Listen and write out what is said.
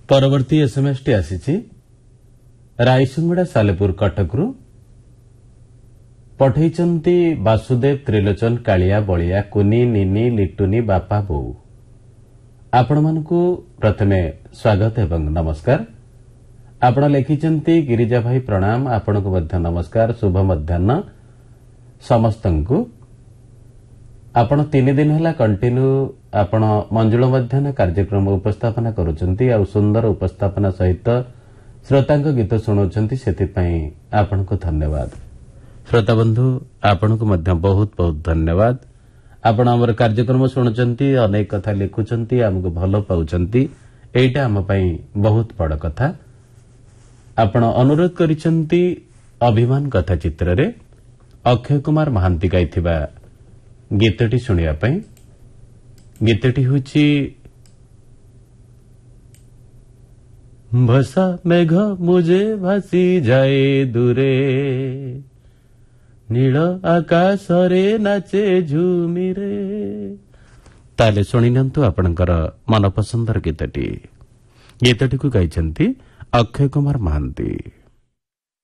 ପରବର୍ତ୍ତୀ ଏସ୍ଏମ୍ଏସ୍ଟି ଆସିଛି ରାଇସୁଙ୍ଗଡ଼ା ସାଲେପୁର କଟକରୁ। ପଠାଇଛନ୍ତି ବାସୁଦେବ ତ୍ରିଲୋଚନ କାଳିଆ ବଳିଆ କୁନି ନିନି ଲିଟୁନି ବାପା ବୋଉ। ଆପଣମାନଙ୍କୁ ପ୍ରଥମେ ସ୍ୱାଗତ ଏବଂ ନମସ୍କାର। ଆପଣ ଲେଖିଛନ୍ତି ଗିରିଜା ଭାଇ ପ୍ରଣାମ, ଆପଣଙ୍କୁ ମଧ୍ୟ ନମସ୍କାର, ଶୁଭ ମଧ୍ୟାହ୍ନ ସମସ୍ତଙ୍କୁ। ଆପଣ 3 ଦିନ ହେଲା କଣ୍ଟିନ୍ୟୁ ଆପଣ ମଞ୍ଜୁଳ ମଧ୍ୟାହ୍ନ କାର୍ଯ୍ୟକ୍ରମ ଉପସ୍ଥାପନା କରୁଛନ୍ତି ଆଉ ସୁନ୍ଦର ଉପସ୍ଥାପନା ସହିତ ଶ୍ରୋତାଙ୍କ ଗୀତ ଶୁଣାଉଛନ୍ତି, ସେଥିପାଇଁ ଆପଣଙ୍କୁ ଧନ୍ୟବାଦ। ଶ୍ରୋତାବନ୍ଧୁ ଆପଣଙ୍କୁ ମଧ୍ୟ ବହୁତ ବହୁତ ଧନ୍ୟବାଦ। ଆପଣ ଆମର କାର୍ଯ୍ୟକ୍ରମ ଶୁଣୁଛନ୍ତି, ଅନେକ କଥା ଲେଖୁଛନ୍ତି, ଆମକୁ ଭଲ ପାଉଛନ୍ତି, ଏଇଟା ଆମ ପାଇଁ ବହୁତ ବଡ଼ କଥା। ଆପଣ ଅନୁରୋଧ କରିଛନ୍ତି ଅଭିମାନ କଥା ଚିତ୍ରରେ ଅକ୍ଷୟ କୁମାର ମହାନ୍ତି ଗାଇଥିବା ଗୀତଟି ଶୁଣିବା ପାଇଁ। ଗୀତଟି ହେଉଛି ଭସା ମେଘ ମୁଝେ ଭାସି ଯାଏ ଦୂରେ, ନୀଳ ଆକାଶରେ ନାଚେ ଝୁମିରେ। ତାହେଲେ ଶୁଣି ନିଅନ୍ତୁ ଆପଣଙ୍କର ମନପସନ୍ଦର ଗୀତଟି। ଗୀତଟିକୁ ଗାଇଛନ୍ତି ଅକ୍ଷୟ କୁମାର ମହାନ୍ତି।